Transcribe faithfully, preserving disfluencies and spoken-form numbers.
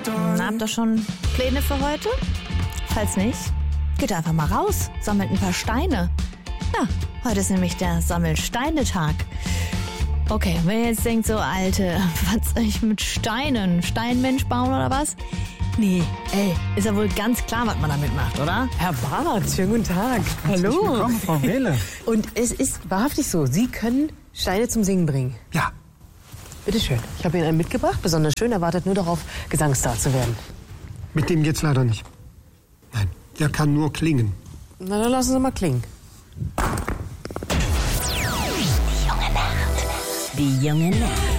Na, habt ihr schon Pläne für heute? Falls nicht, geht einfach mal raus, sammelt ein paar Steine. Ja, heute ist nämlich der Sammelsteinetag. Okay, wenn ihr jetzt denkt so, Alte, was soll ich mit Steinen? Steinmensch bauen oder was? Nee, ey, ist ja wohl ganz klar, was man damit macht, oder? Herr Barth, schönen guten Tag. Herzlich Hallo. willkommen, Frau Rehle. Und es ist wahrhaftig so, Sie können Steine zum Singen bringen. Ja, Bitte schön. Ich habe Ihnen einen mitgebracht, besonders schön, er wartet nur darauf, Gesangsstar zu werden. mit dem geht's leider nicht. Nein, der kann nur klingen. Na, dann lassen Sie mal klingen. Die junge Nacht.